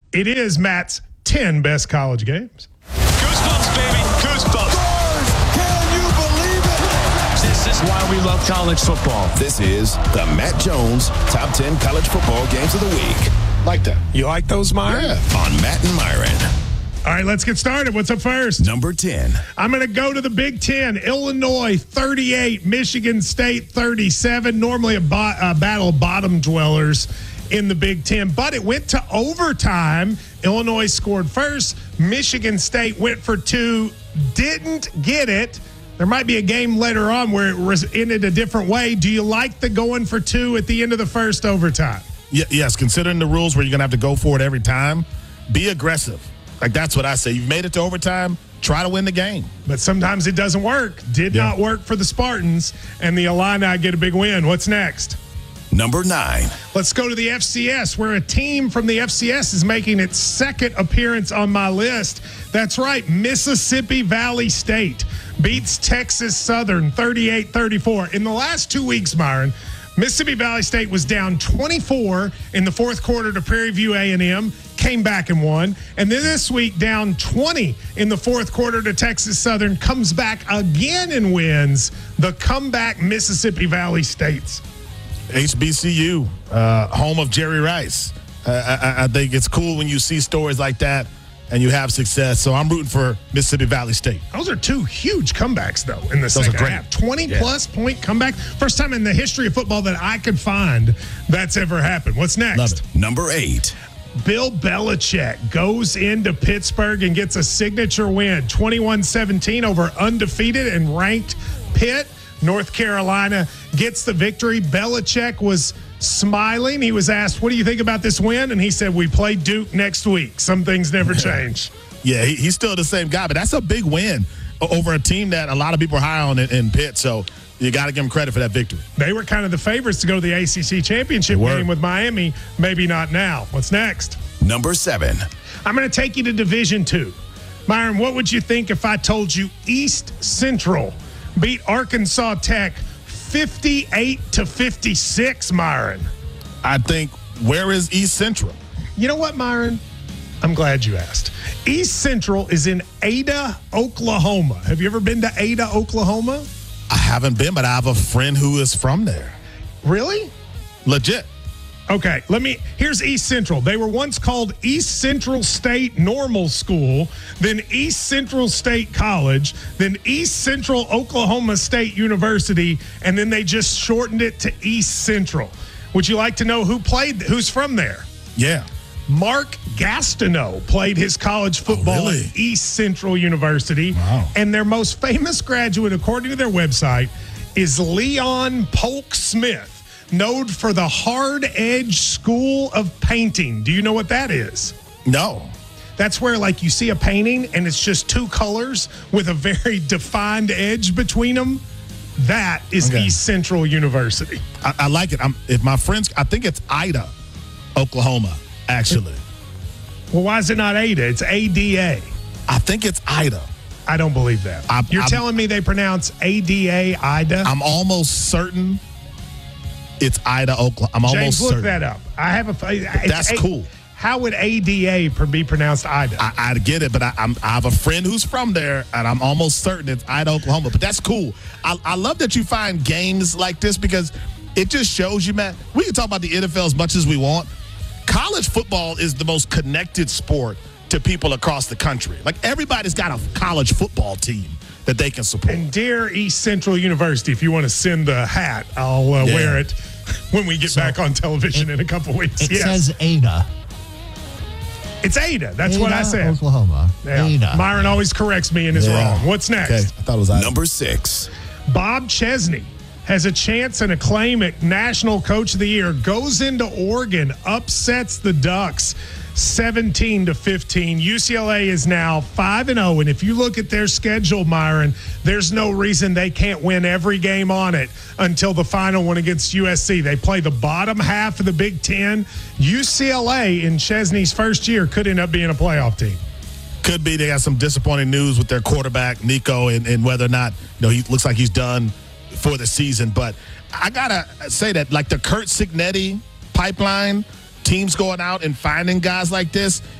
It is Matt's 10 best college games. Goosebumps, baby. Goosebumps. Can you believe it? This is why we love college football. This is the Matt Jones Top 10 College Football Games of the Week. Like that. You like those, Myron? Yeah. On Matt and Myron. All right, let's get started. What's up first? Number 10. I'm going to go to the Big Ten. Illinois, 38. Michigan State, 37. Normally a battle of bottom dwellers in the Big Ten, but it went to overtime. Illinois scored first. Michigan State went for two, didn't get it. There might be a game later on where it ended a different way. Do you like the going for two at the end of the first overtime? Yes, considering the rules where you're going to have to go for it every time, be aggressive. Like, that's what I say. You've made it to overtime, try to win the game. But sometimes it doesn't work. Did not work for the Spartans, and the Illini get a big win. What's next? Number 9. Let's go to the FCS, where a team from the FCS is making its second appearance on my list. That's right, Mississippi Valley State beats Texas Southern 38-34. In the last 2 weeks, Myron, Mississippi Valley State was down 24 in the fourth quarter to Prairie View A&M, came back and won. And then this week, down 20 in the fourth quarter to Texas Southern, comes back again and wins. The comeback Mississippi Valley States. HBCU, home of Jerry Rice. I think it's cool when you see stories like that and you have success. So I'm rooting for Mississippi Valley State. Those are two huge comebacks, though, in the Those are second great. half. 20-plus point comeback. First time in the history of football that I could find that's ever happened. What's next? Love it. Number 8. Bill Belichick goes into Pittsburgh and gets a signature win, 21-17 over undefeated and ranked Pitt. North Carolina gets the victory. Belichick was smiling. He was asked, what do you think about this win? And he said, we play Duke next week. Some things never change. Yeah, he's still the same guy, but that's a big win over a team that a lot of people are high on in Pitt. So you got to give him credit for that victory. They were kind of the favorites to go to the ACC championship game with Miami. Maybe not now. What's next? Number 7. I'm going to take you to Division II. Myron, what would you think if I told you East Central beat Arkansas Tech 58-56, Myron? I think, where is East Central? You know what, Myron? I'm glad you asked. East Central is in Ada, Oklahoma. Have you ever been to Ada, Oklahoma? I haven't been, but I have a friend who is from there. Really? Legit. Okay, here's East Central. They were once called East Central State Normal School, then East Central State College, then East Central Oklahoma State University, and then they just shortened it to East Central. Would you like to know who's from there? Yeah. Mark Gastineau played his college football at East Central University. Wow. And their most famous graduate, according to their website, is Leon Polk Smith, known for the Hard Edge School of Painting. Do you know what that is? No. That's where, like, you see a painting and it's just two colors with a very defined edge between them. That is East Central University. I like it. If my friends, I think it's Ida, Oklahoma, actually. Well, why is it not Ada? It's ADA. I think it's Ida. I don't believe that. You're telling me they pronounce ADA, Ida? I'm almost certain it's Ida, Oklahoma. I'm almost certain. Look that up. I have That's cool. How would ADA be pronounced Ida? I get it, but I have a friend who's from there, and I'm almost certain it's Ida, Oklahoma. But that's cool. I love that you find games like this because it just shows you, Matt, we can talk about the NFL as much as we want. College football is the most connected sport to people across the country. Like, everybody's got a college football team that they can support. And dear East Central University, if you want to send the hat, I'll wear it when we get back on television in a couple weeks. It says Ada. It's Ada. That's what I said. Oklahoma. Yeah. Ada. Myron always corrects me and is wrong. What's next? Okay. I thought it was Ida. Number 6. Bob Chesney has a chance and a claim at National Coach of the Year, goes into Oregon, upsets the Ducks 17-15. UCLA is now 5-0, and if you look at their schedule, Myron, there's no reason they can't win every game on it until the final one against USC. They play the bottom half of the Big Ten. UCLA in Chesney's first year could end up being a playoff team. Could be. They got some disappointing news with their quarterback, Nico, and whether or not, he looks like he's done for the season. But I got to say that, like, the Curt Cignetti pipeline, teams going out and finding guys like this,